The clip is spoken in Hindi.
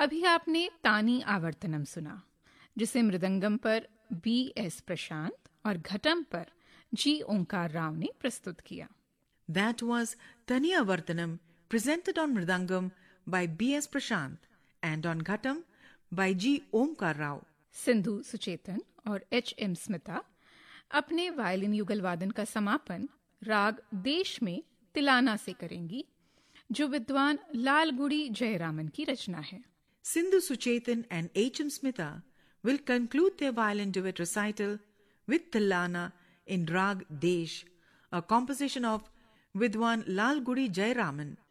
अभी आपने तानी आवर्तनम सुना, जिसे मृदंगम पर B.S. प्रशांत और घटम पर G. ओंकार राव ने प्रस्तुत किया। That was Taniya Vartanam, presented on Mridangam by B.S. Prashant and on Ghatam by G. Omkar Rao. Sindhu Suchetan और H.M. स्मिता अपने वायलिन युगल वादन का समापन राग देश में तिलाना से करेंगी, जो विद्वान लालगुड़ी जयरामन की रचना है। Sindhu Suchetan and H.M. Smita will conclude their violin duet recital with Tilana in Rag Desh, a composition of Vidwan Lalgudi Jayaraman.